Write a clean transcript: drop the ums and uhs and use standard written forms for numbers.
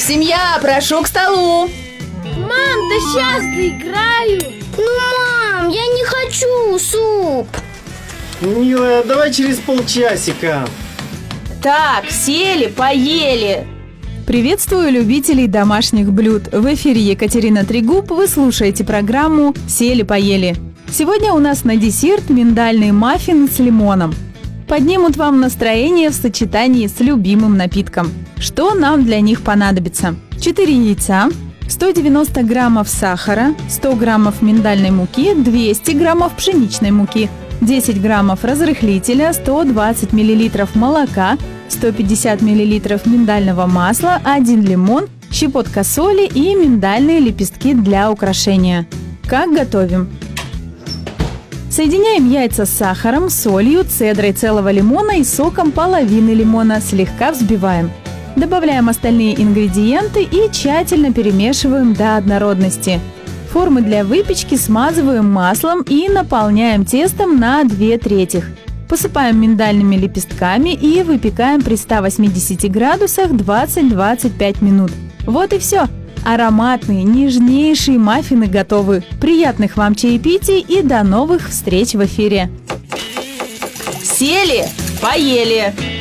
Семья, прошу к столу. Мам, да сейчас доиграю. Мам, я не хочу суп. Милая, давай через полчасика. Так, сели, поели. Приветствую любителей домашних блюд. В эфире Екатерина Трегуб. Вы слушаете программу «Сели-поели». Сегодня у нас на десерт миндальный маффин с лимоном. Поднимут вам настроение в сочетании с любимым напитком. Что нам для них понадобится? 4 яйца, 190 граммов сахара, 100 граммов миндальной муки, 200 граммов пшеничной муки, 10 граммов разрыхлителя, 120 миллилитров молока, 150 миллилитров миндального масла, 1 лимон, щепотка соли и миндальные лепестки для украшения. Как готовим? Соединяем яйца с сахаром, солью, цедрой целого лимона и соком половины лимона, слегка взбиваем. Добавляем остальные ингредиенты и тщательно перемешиваем до однородности. Формы для выпечки смазываем маслом и наполняем тестом на 2/3. Посыпаем миндальными лепестками и выпекаем при 180 градусах 20-25 минут. Вот и все. Ароматные, нежнейшие маффины готовы. Приятных вам чаепитий и до новых встреч в эфире. Сели, поели.